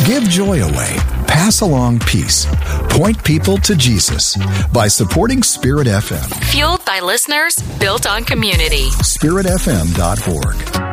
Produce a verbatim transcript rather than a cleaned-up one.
Give joy away. Pass along peace. Point people to Jesus by supporting Spirit F M. Fueled by listeners, built on community. spirit f m dot org.